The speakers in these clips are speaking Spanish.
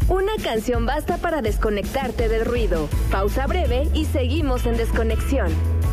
Una canción basta para desconectarte del ruido. Pausa breve y seguimos en Desconexión.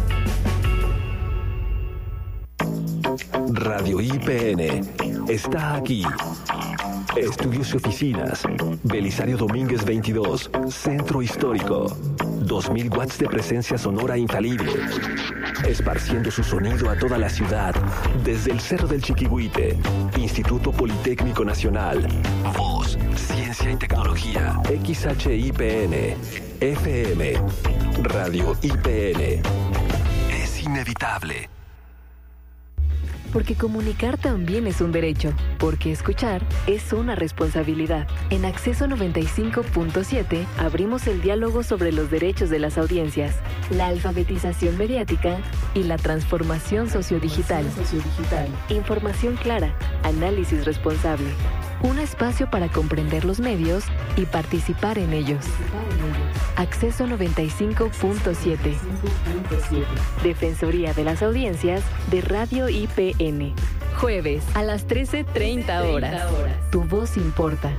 Radio IPN está aquí. Estudios y oficinas. Belisario Domínguez 22, Centro Histórico. 2000 watts de presencia sonora infalible. Esparciendo su sonido a toda la ciudad. Desde el Cerro del Chiquihuite. Instituto Politécnico Nacional. Voz, Ciencia y Tecnología. XHIPN. FM. Radio IPN. Es inevitable. Porque comunicar también es un derecho, porque escuchar es una responsabilidad. En Acceso 95.7 abrimos el diálogo sobre los derechos de las audiencias, la alfabetización mediática y la transformación sociodigital. Información clara, análisis responsable. Un espacio para comprender los medios y participar en ellos. Acceso 95.7. Defensoría de las Audiencias de Radio IPN. Jueves a las 13:30 horas. Tu voz importa.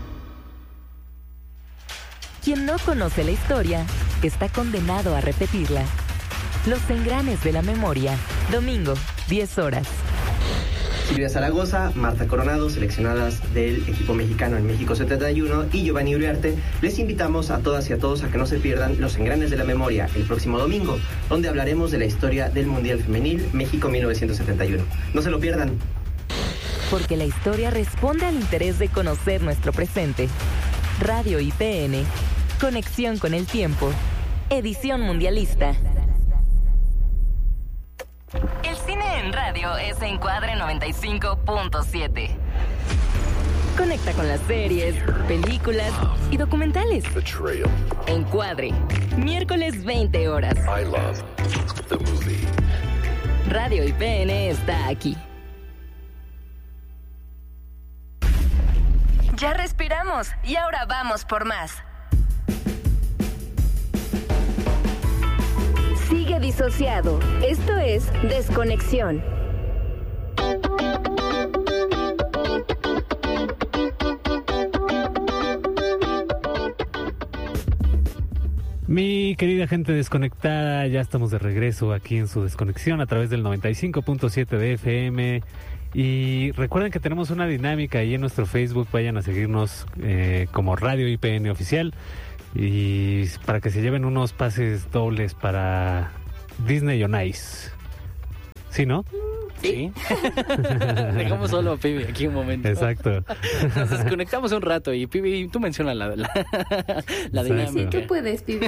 Quien no conoce la historia está condenado a repetirla. Los engranes de la memoria. Domingo, 10 horas. Silvia Zaragoza, Marta Coronado, seleccionadas del equipo mexicano en México 71, y Giovanni Uriarte, les invitamos a todas y a todos a que no se pierdan Los Engranes de la Memoria el próximo domingo, donde hablaremos de la historia del Mundial Femenil México 1971. No se lo pierdan. Porque la historia responde al interés de conocer nuestro presente. Radio IPN, conexión con el tiempo, edición mundialista. El cine en radio es Encuadre 95.7. Conecta con las series, películas y documentales. Encuadre, miércoles 20 horas. I love the movie. Radio IPN está aquí. Ya respiramos y ahora vamos por más. Sigue disociado. Esto es Desconexión. Mi querida gente desconectada, ya estamos de regreso aquí en su Desconexión a través del 95.7 de FM. Y recuerden que tenemos una dinámica ahí en nuestro Facebook. Vayan a seguirnos como Radio IPN Oficial. Y para que se lleven unos pases dobles para Disney on Ice. ¿Sí, no? Sí. Dejamos solo a Pibi aquí un momento. Exacto. Nos desconectamos un rato y Pibi, tú mencionas la dinámica. Sí, tú puedes, Pibi.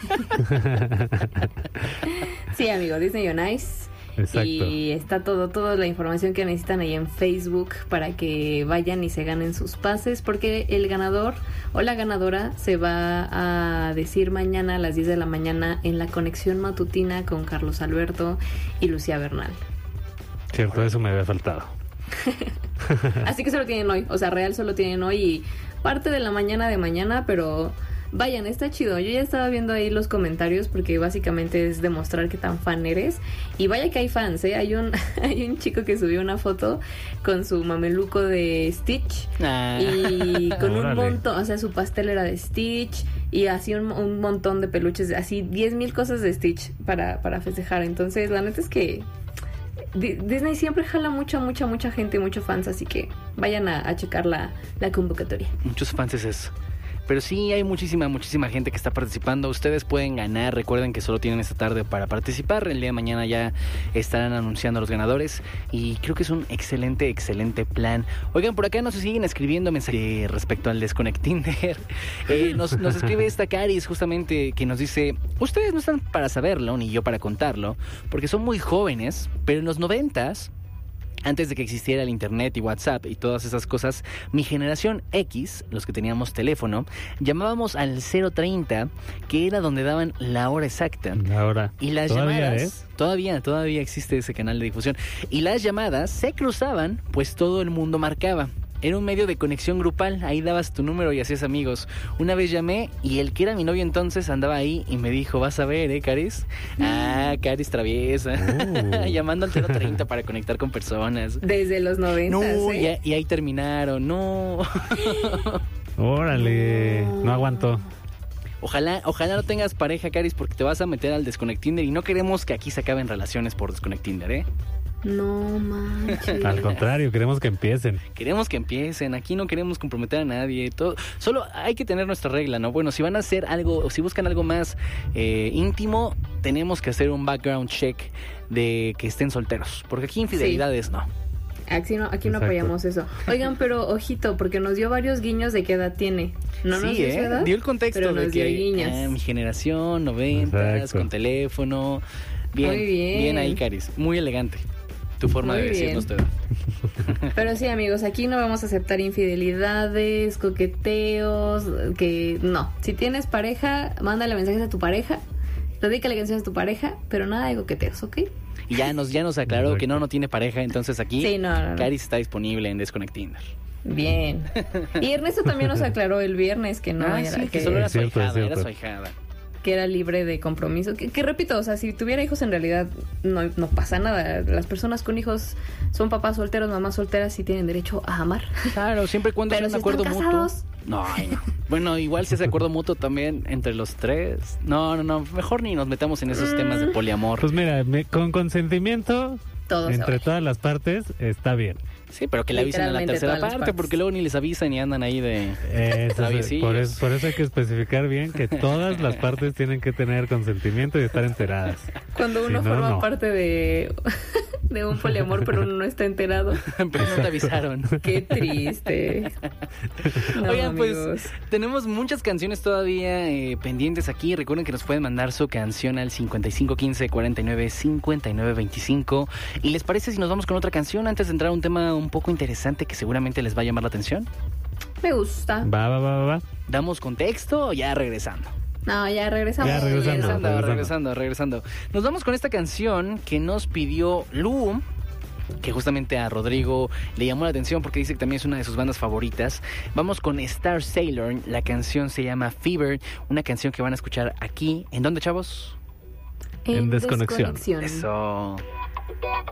Sí, amigo, Disney on Ice. Exacto. Y está toda la información que necesitan ahí en Facebook para que vayan y se ganen sus pases, porque el ganador o la ganadora se va a decir mañana a las 10 de la mañana en la conexión matutina con Carlos Alberto y Lucía Bernal. Cierto, eso me había faltado. Así que solo tienen hoy, o sea, real solo tienen hoy y parte de la mañana, pero vayan, está chido. Yo ya estaba viendo ahí los comentarios porque básicamente es demostrar qué tan fan eres. Y vaya que hay fans, ¿eh? Hay un chico que subió una foto con su mameluco de Stitch y con un montón, o sea, su pastel era de Stitch y así un montón de peluches, así 10,000 cosas de Stitch para festejar. Entonces, la neta es que Disney siempre jala mucha gente, muchos fans, así que vayan a checar la convocatoria. Muchos fans es eso. Pero sí, hay muchísima gente que está participando. Ustedes pueden ganar. Recuerden que solo tienen esta tarde para participar. El día de mañana ya estarán anunciando a los ganadores. Y creo que es un excelente plan. Oigan, por acá nos siguen escribiendo mensajes respecto al Desconectinder. Nos escribe esta Caris justamente que nos dice: ustedes no están para saberlo, ni yo para contarlo, porque son muy jóvenes, pero en los 90s, antes de que existiera el internet y WhatsApp y todas esas cosas, mi generación X, los que teníamos teléfono, llamábamos al 030, que era donde daban la hora exacta. La hora. Y las llamadas, todavía existe ese canal de difusión. Y las llamadas se cruzaban, pues todo el mundo marcaba. Era un medio de conexión grupal, ahí dabas tu número y hacías amigos. Una vez llamé y el que era mi novio entonces andaba ahí y me dijo: vas a ver, Caris. Caris traviesa. Llamando al 030 para conectar con personas. Desde los 90. No, y ahí terminaron, no. Órale, no aguantó. Ojalá no tengas pareja, Caris, porque te vas a meter al Desconnect Tinder y no queremos que aquí se acaben relaciones por Desconnect Tinder, ¿eh? No manches. Al contrario, queremos que empiecen. Queremos que empiecen, aquí no queremos comprometer a nadie, todo, solo hay que tener nuestra regla, ¿no? Bueno, si van a hacer algo, o si buscan algo más íntimo, tenemos que hacer un background check de que estén solteros, porque aquí infidelidades no. Aquí no Exacto. apoyamos eso. Oigan, pero ojito, porque nos dio varios guiños de qué edad tiene. No nos dio su edad, dio el contexto pero de nos dio que guiños. mi generación, 90s, Exacto. con teléfono. Bien, Muy bien. ahí, Caris, muy elegante tu forma Muy de bien. decirnos todo. Pero sí, amigos, aquí no vamos a aceptar infidelidades, coqueteos, que no. Si tienes pareja, mándale mensajes a tu pareja, dedícale canciones a tu pareja, pero nada de coqueteos, ¿ok? Y ya nos aclaró Exacto. que no tiene pareja, entonces aquí Sí, no. Caris está disponible en Desconnect Tinder. Bien. Y Ernesto también nos aclaró el viernes que no era, sí, que que, solo era Es su cierto, es ahijada, era cierto. su ahijada. que era libre de compromiso. Que repito, o sea, si tuviera hijos en realidad no pasa nada. Las personas con hijos son papás solteros, mamás solteras y tienen derecho a amar. Claro, siempre y cuando Pero sea un si acuerdo están mutuo. casados. No, ay, no. Bueno, igual si es acuerdo mutuo también entre los tres. No, mejor ni nos metamos en esos temas de poliamor. Pues mira, con consentimiento Todo se entre vale. todas las partes está bien. Sí, pero que le avisen a la Literalmente tercera todas las parte, partes. porque luego ni les avisan y andan ahí de Eso, traviesillos. por eso hay que especificar bien que todas las partes tienen que tener consentimiento y estar enteradas. Cuando uno Si no, forma no. parte de un poliamor, pero uno no está enterado. Pero no te avisaron. Qué triste. No, Oigan, pues amigos. tenemos muchas canciones todavía pendientes aquí. Recuerden que nos pueden mandar su canción al 5515-495925. ¿Y les parece si nos vamos con otra canción antes de entrar a un tema un poco interesante que seguramente les va a llamar la atención? Me gusta. Va. ¿Damos contexto o ya regresando? No, ya regresamos. Ya regresando. Regresando. Nos vamos con esta canción que nos pidió Lu, que justamente a Rodrigo le llamó la atención porque dice que también es una de sus bandas favoritas. Vamos con Star Sailor. La canción se llama Fever, una canción que van a escuchar aquí. ¿En dónde, chavos? En Desconexión. Eso.